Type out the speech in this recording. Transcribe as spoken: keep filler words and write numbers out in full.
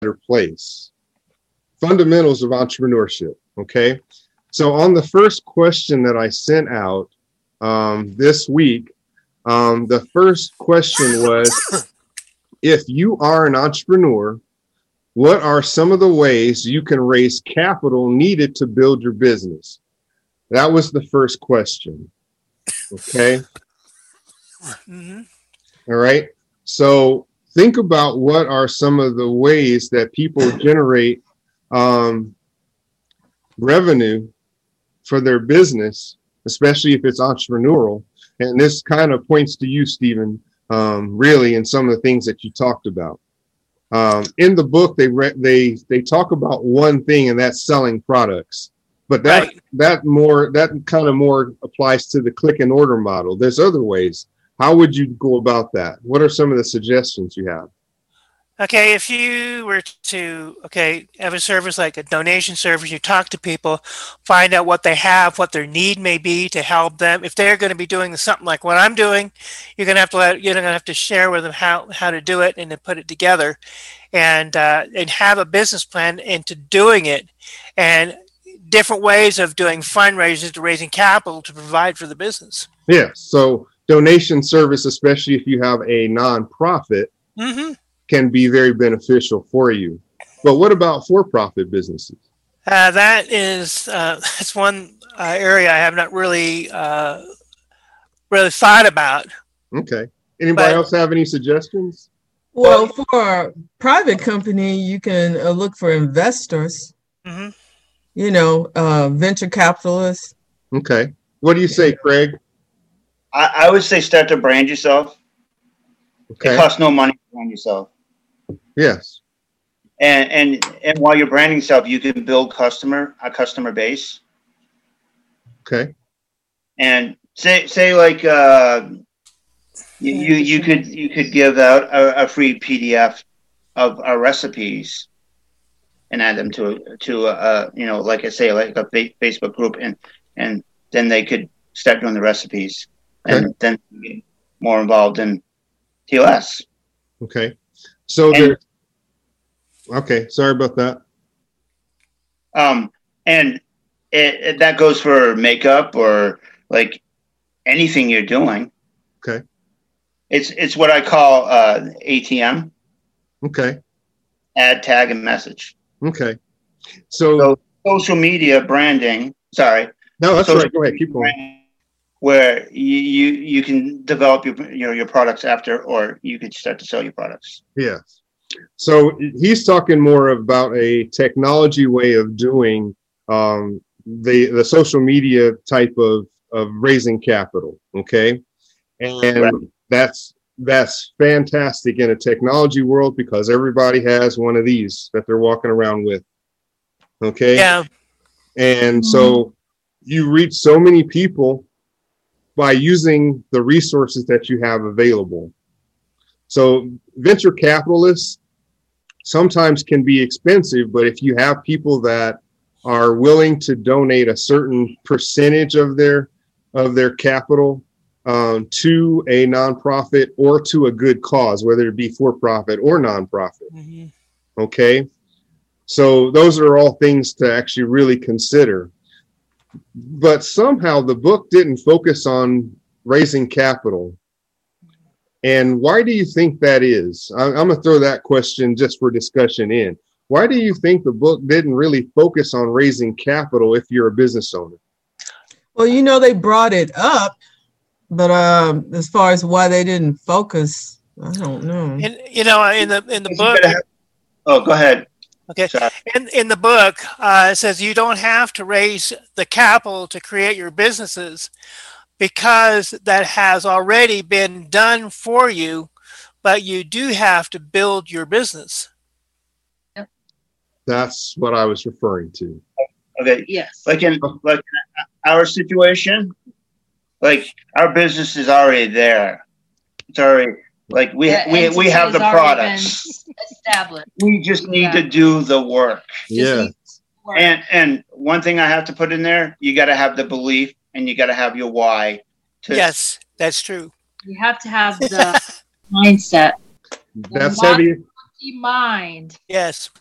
better place. Fundamentals of entrepreneurship. Okay. So on the first question that I sent out um, this week, um, the first question was, if you are an entrepreneur, what are some of the ways you can raise capital needed to build your business? That was the first question. Okay. Mm-hmm. All right. So think about what are some of the ways that people generate um, revenue for their business, especially if it's entrepreneurial. And this kind of points to you, Stephen, um, really, in some of the things that you talked about. Um, in the book, they re- they they talk about one thing, and that's selling products. But that Right. that more that kind of more applies to the click and order model. There's other ways. How would you go about that? What are some of the suggestions you have? Okay, if you were to, okay, have a service like a donation service, you talk to people, find out what they have, what their need may be to help them. If they're going to be doing something like what I'm doing, you're going to have to let, you're going to have to share with them how, how to do it and to put it together, and uh, and have a business plan into doing it, and different ways of doing fundraisers to raising capital to provide for the business. Yeah. So donation service, especially if you have a nonprofit, Mm-hmm. can be very beneficial for you. But what about for-profit businesses? Uh, that is uh, that's one uh, area I have not really uh, really thought about. Okay. Anybody But else have any suggestions? Well, for a private company, you can uh, look for investors, hmm you know, uh, venture capitalists. Okay. What do you say, Craig? I, I would say start to brand yourself. Okay. It costs no money to brand yourself. Yes. And and and while you're branding yourself, you can build customer a customer base. Okay. And say say like uh, you, you you could you could give out a, a free P D F of our recipes and add them to to uh you know, like I say, like a Facebook group, and and then they could start doing the recipes, and Okay. then get more involved in T O S. Okay. So And- there. Okay. Sorry about that. Um, and it, it, that goes for makeup or like anything you're doing. Okay. It's it's what I call uh, A T M, Okay. add, tag, and message. Okay. So, So social media branding. Sorry, no, that's social right. Go ahead. Keep going. branding, where you, you you can develop your you know your products after, or you could start to sell your products. Yes. So he's talking more about a technology way of doing um, the the social media type of of raising capital. Okay, and Right. that's that's fantastic in a technology world because everybody has one of these that they're walking around with. Okay. yeah, And so you reach so many people by using the resources that you have available. So venture capitalists sometimes can be expensive, but if you have people that are willing to donate a certain percentage of their of their capital um, to a nonprofit or to a good cause, whether it be for profit or nonprofit. hmm Okay. So those are all things to actually really consider. But somehow the book didn't focus on raising capital. And why do you think that is? I, I'm going to throw that question just for discussion in. Why do you think the book didn't really focus on raising capital if you're a business owner? Well, you know, they brought it up, but um, as far as why they didn't focus, I don't know. and you know, in the in the You book, gotta have- oh, go ahead. okay, Sorry. in in the book, uh, it says you don't have to raise the capital to create your businesses because that has already been done for you, but you do have to build your business. That's what I was referring to. Okay. Yes. Like in like in our situation, like our business is already there. It's already like we The we we entity have the has already products. been established. We just need Yeah. to do the work. Yeah. Or- And and one thing I have to put in there, you got to have the belief and you got to have your why. To, Yes, that's true. you have to have the mindset. That's Why- heavy. Mind. Yes.